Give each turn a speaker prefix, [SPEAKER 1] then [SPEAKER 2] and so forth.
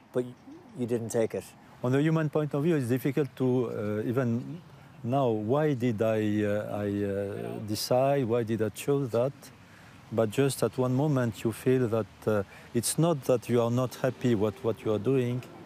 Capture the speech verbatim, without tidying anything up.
[SPEAKER 1] but you didn't take it.
[SPEAKER 2] On the human point of view, it's difficult to uh, even now. Why did I, uh, I uh, decide? Why did I choose that? But just at one moment, you feel that uh, it's not that you are not happy with what you are doing.